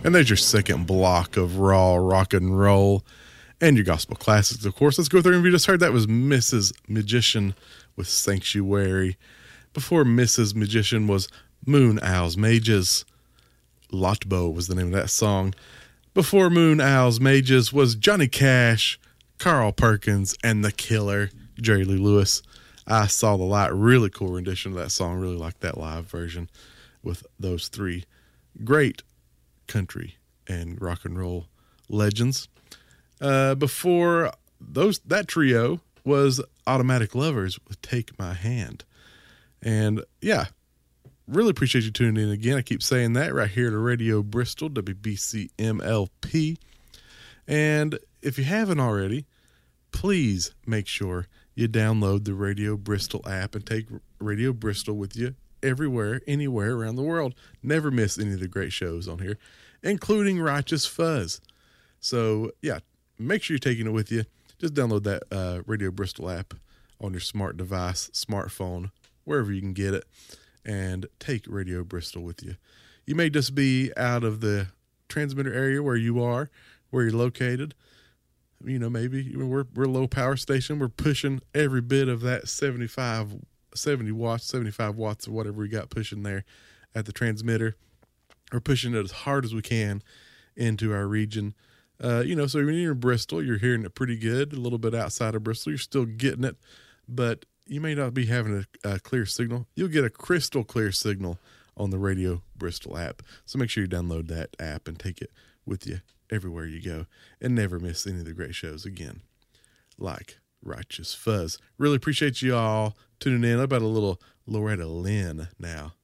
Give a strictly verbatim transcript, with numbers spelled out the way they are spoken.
And there's your second block of raw rock and roll and your gospel classics, of course. Let's go through and we just heard that was Missus Magician with Sanctuary. Before Missus Magician was Moon Owls Mages. Lotbo was the name of that song. Before Moon Owls Mages was Johnny Cash, Carl Perkins, and The Killer, Jerry Lee Lewis. I Saw the Light, really cool rendition of that song. Really like that live version with those three great country and rock and roll legends. Uh, before those, that trio was Automatic Lovers with Take My Hand. And yeah, really appreciate you tuning in again. I keep saying that right here to Radio Bristol, W B C M L P. And if you haven't already, please make sure you download the Radio Bristol app and take Radio Bristol with you everywhere, anywhere around the world. Never miss any of the great shows on here, including Righteous Fuzz. So, yeah, make sure you're taking it with you. Just download that uh, Radio Bristol app on your smart device, smartphone, wherever you can get it, and take Radio Bristol with you. You may just be out of the transmitter area where you are, where you're located. You know, maybe we're we're a low power station. We're pushing every bit of that seventy-five, seventy watts, seventy-five watts, or whatever we got pushing there at the transmitter. We're pushing it as hard as we can into our region. Uh, you know, so when you're in Bristol, you're hearing it pretty good. A little bit outside of Bristol, you're still getting it, but you may not be having a, a clear signal. You'll get a crystal clear signal on the Radio Bristol app. So make sure you download that app and take it with you everywhere you go and never miss any of the great shows again, like Righteous Fuzz. Really appreciate you all tuning in. How about a little Loretta Lynn now?